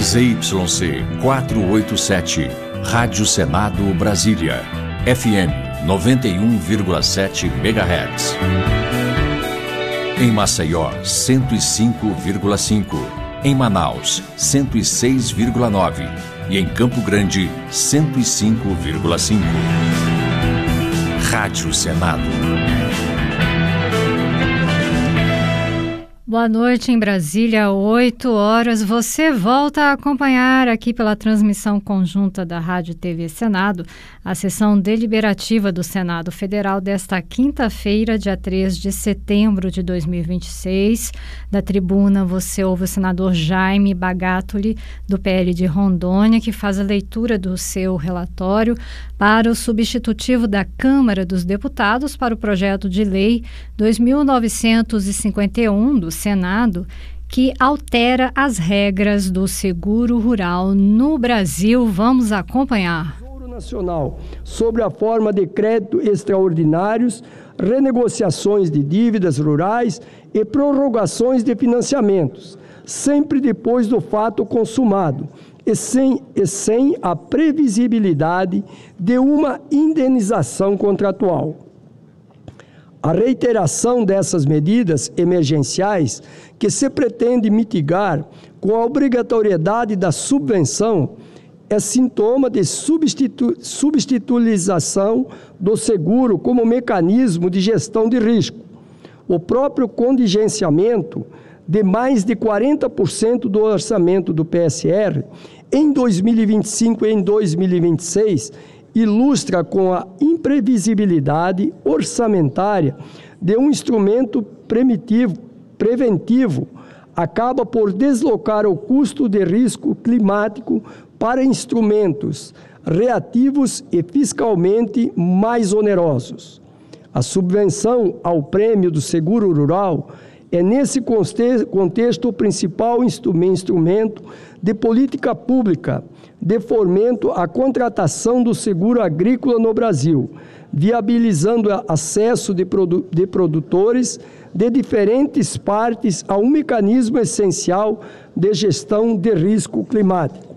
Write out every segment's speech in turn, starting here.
ZYC 487, Rádio Senado Brasília, FM 91,7 MHz. Em Maceió, 105,5. Em Manaus, 106,9. E em Campo Grande, 105,5. Rádio Senado. Boa noite em Brasília, 8 horas. Você volta a acompanhar aqui pela transmissão conjunta da Rádio TV Senado a sessão deliberativa do Senado Federal desta quinta-feira, dia 3 de setembro de 2026. Da tribuna você ouve o senador Jaime Bagatoli, do PL de Rondônia, que faz a leitura do seu relatório para o substitutivo da Câmara dos Deputados para o projeto de lei 2.951 do Senado, que altera as regras do seguro rural no Brasil. Vamos acompanhar. Tesouro Nacional, sobre a forma de crédito extraordinários, renegociações de dívidas rurais e prorrogações de financiamentos, sempre depois do fato consumado e sem a previsibilidade de uma indenização contratual. A reiteração dessas medidas emergenciais que se pretende mitigar com a obrigatoriedade da subvenção é sintoma de substitucionalização do seguro como mecanismo de gestão de risco. O próprio contingenciamento de mais de 40% do orçamento do PSR em 2025 e em 2026 ilustra com a imprevisibilidade orçamentária de um instrumento preventivo, acaba por deslocar o custo de risco climático para instrumentos reativos e fiscalmente mais onerosos. A subvenção ao prêmio do seguro rural é, nesse contexto, o principal instrumento de política pública de fomento à contratação do seguro agrícola no Brasil, viabilizando o acesso de produtores de diferentes partes a um mecanismo essencial de gestão de risco climático.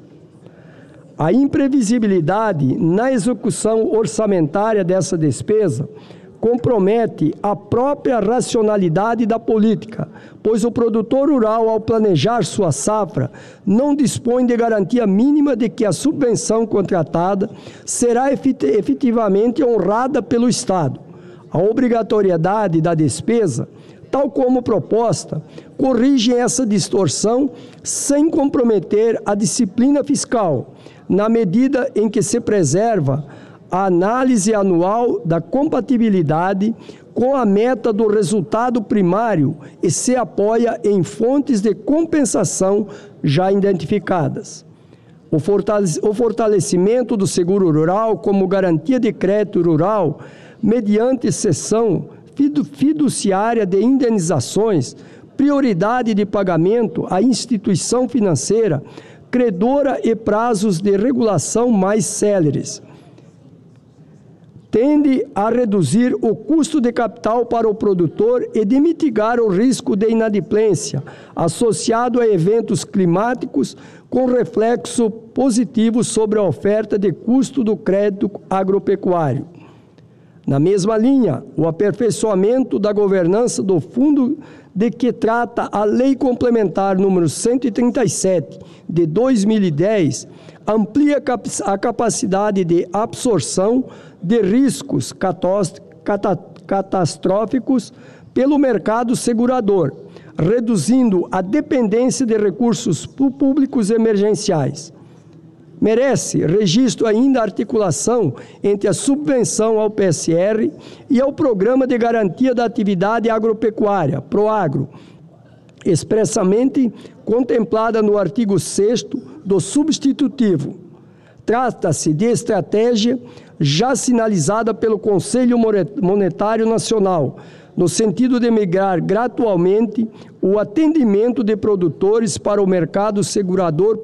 A imprevisibilidade na execução orçamentária dessa despesa compromete a própria racionalidade da política, pois o produtor rural, ao planejar sua safra, não dispõe de garantia mínima de que a subvenção contratada será efetivamente honrada pelo Estado. A obrigatoriedade da despesa, tal como proposta, corrige essa distorção sem comprometer a disciplina fiscal, na medida em que se preserva a análise anual da compatibilidade com a meta do resultado primário e se apoia em fontes de compensação já identificadas. O fortalecimento do seguro rural como garantia de crédito rural, mediante cessão fiduciária de indenizações, prioridade de pagamento à instituição financeira, credora e prazos de regulação mais céleres, tende a reduzir o custo de capital para o produtor e de mitigar o risco de inadimplência associado a eventos climáticos, com reflexo positivo sobre a oferta de custo do crédito agropecuário. Na mesma linha, o aperfeiçoamento da governança do fundo de que trata a Lei Complementar número 137 de 2010 amplia a capacidade de absorção de riscos catastróficos pelo mercado segurador, reduzindo a dependência de recursos públicos emergenciais. Merece registro ainda a articulação entre a subvenção ao PSR e ao Programa de Garantia da Atividade Agropecuária, PROAGRO, expressamente contemplada no artigo 6º do substitutivo. Trata-se de estratégia já sinalizada pelo Conselho Monetário Nacional, no sentido de migrar gradualmente o atendimento de produtores para o mercado segurador